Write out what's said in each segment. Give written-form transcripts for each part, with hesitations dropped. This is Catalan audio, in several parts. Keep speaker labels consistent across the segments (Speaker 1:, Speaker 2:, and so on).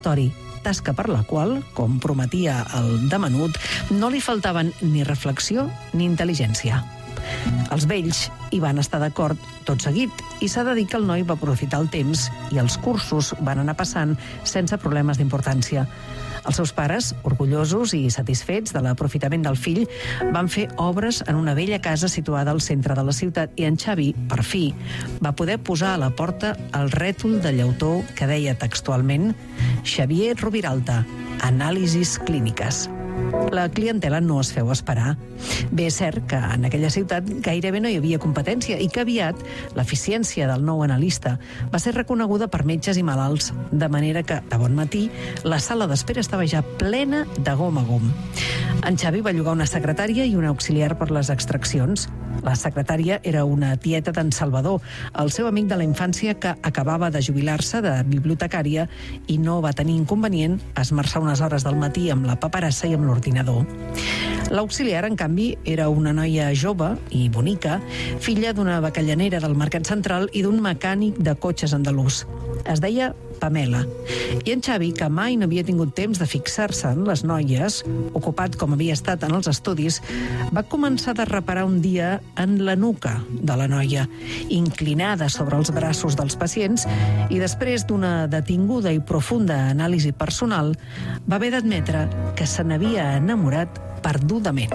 Speaker 1: tasca per la qual, com prometia el de menut, no li faltaven ni reflexió ni intel·ligència. Els vells hi van estar d'acord tot seguit i s'ha de dir que el noi va aprofitar el temps i els cursos van anar passant sense problemes d'importància. Els seus pares, orgullosos i satisfets de l'aprofitament del fill, van fer obres en una vella casa situada al centre de la ciutat i en Xavi, per fi, va poder posar a la porta el rètol de llautó que deia textualment «Xavier Rubiralta, anàlisis clíniques». La clientela no es feu esperar. Bé, és cert que en aquella ciutat gairebé no hi havia competència i que aviat l'eficiència del nou analista va ser reconeguda per metges i malalts, de manera que, de bon matí, la sala d'espera estava ja plena de gom a gom. En Xavi va llogar una secretària i un auxiliar per les extraccions. La secretària era una tieta d'en Salvador, el seu amic de la infància que acabava de jubilar-se de bibliotecària i no va tenir inconvenient a esmerçar unes hores del matí amb la paperassa i amb l'ordinador. L'auxiliar, en canvi, era una noia jove i bonica, filla d'una bacallanera del Mercat Central i d'un mecànic de cotxes andalús. Es deia Pamela. I en Xavi, que mai no havia tingut temps de fixar-se en les noies, ocupat com havia estat en els estudis, va començar a reparar un dia en la nuca de la noia, inclinada sobre els braços dels pacients, i després d'una detinguda i profunda anàlisi personal, va haver d'admetre que se n'havia enamorat perdudament.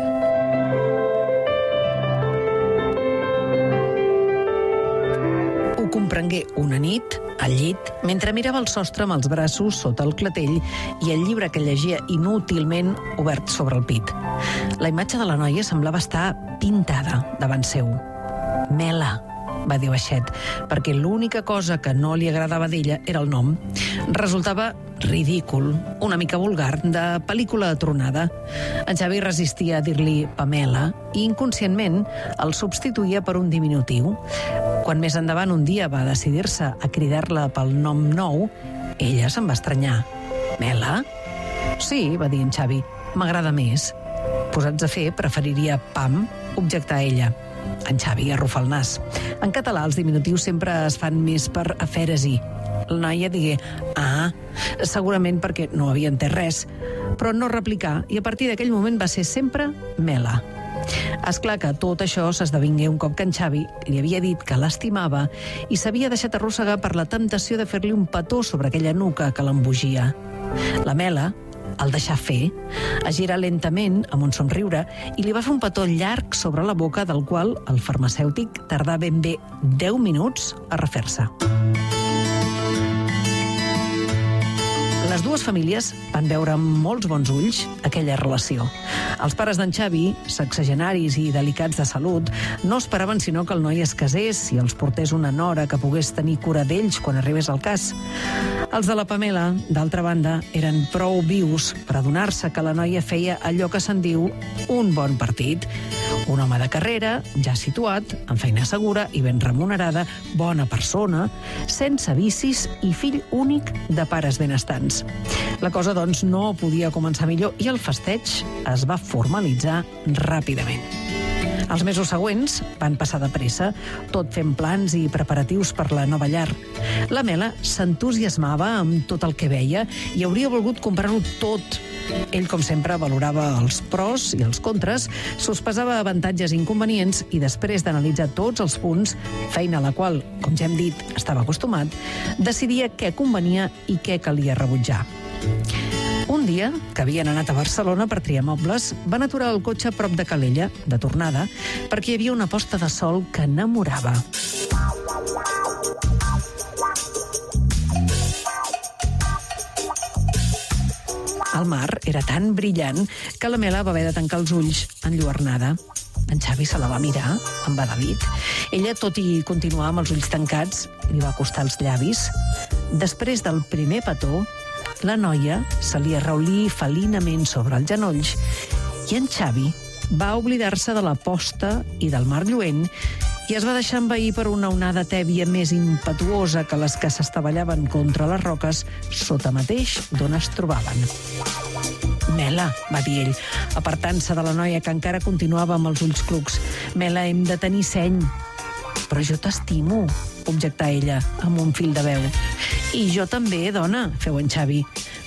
Speaker 1: Ho comprengué una nit, al llit, mentre mirava el sostre amb els braços sota el clatell i el llibre que llegia inútilment obert sobre el pit. La imatge de la noia semblava estar pintada davant seu. Mela, va dir baixet, perquè l'única cosa que no li agradava d'ella era el nom. Resultava ridícul, una mica vulgar, de pel·lícula tronada. En Xavi resistia a dir-li Pamela i inconscientment el substituïa per un diminutiu. Quan més endavant un dia va decidir-se a cridar-la pel nom nou, ella se'n va estranyar. Mela? Sí, va dir en Xavi, m'agrada més. Posats a fer, preferiria Pam, objectar ella. En Xavi arrufa el nas. En català els diminutius sempre es fan més per afèresi. La noia digué, segurament perquè no havia entès res, però no replicà i a partir d'aquell moment va ser sempre Mela. És clar que tot això s'esdevingué un cop que en Xavi li havia dit que l'estimava i s'havia deixat arrossegar per la temptació de fer-li un petó sobre aquella nuca que l'embogia. La Mela, al deixar fer, es gira lentament amb un somriure i li va fer un petó llarg sobre la boca del qual el farmacèutic tardà ben bé 10 minuts a refer-se. Les dues famílies van veure amb molts bons ulls aquella relació. Els pares d'en Xavi, sexagenaris i delicats de salut, no esperaven sinó que el noi es casés i els portés una nora que pogués tenir cura d'ells quan arribés el cas. Els de la Pamela, d'altra banda, eren prou vius per adonar-se que la noia feia allò que se'n diu un bon partit. Un home de carrera, ja situat, amb feina segura i ben remunerada, bona persona, sense vicis i fill únic de pares benestants. La cosa, doncs, no podia començar millor i el festeig es va formalitzar ràpidament. Els mesos següents van passar de pressa, tot fent plans i preparatius per la nova llar. La Mela s'entusiasmava amb tot el que veia i hauria volgut comprar-ho tot. Ell, com sempre, valorava els pros i els contres, sospesava avantatges i inconvenients i després d'analitzar tots els punts, feina a la qual, com ja hem dit, estava acostumat, decidia què convenia i què calia rebutjar. Un dia, que havien anat a Barcelona per triar mobles, van aturar el cotxe a prop de Calella, de tornada, perquè hi havia una posta de sol que enamorava. El mar era tan brillant que la Mela va haver de tancar els ulls enlluernada. En Xavi se la va mirar, embadalit. Ella, tot i continuar amb els ulls tancats, li va acostar els llavis. Després del primer petó, la noia se li arraulí felinament sobre els genolls i en Xavi va oblidar-se de la posta i del mar lluent i es va deixar envair per una onada tèbia més impetuosa que les que s'estavellaven contra les roques sota mateix d'on es trobaven. Mela, va dir ell, apartant-se de la noia que encara continuava amb els ulls clucs. Mela, hem de tenir seny. Però jo t'estimo, objectà ella, amb un fil de veu. I jo també, dona, feu en Xavi.